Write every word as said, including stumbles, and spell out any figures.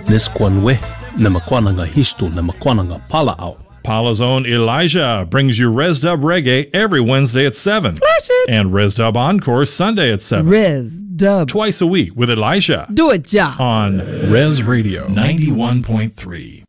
Nisquanwe, Namakwananga Hishtu, Namakwananga Pala'au. Pala's own Elijah brings you Res Dub Reggae every Wednesday at seven. Flash it. And Res Dub Encore Sunday at seven. Res Dub. Twice a week with Elijah. Do it, ja. On Res Radio ninety-one point three.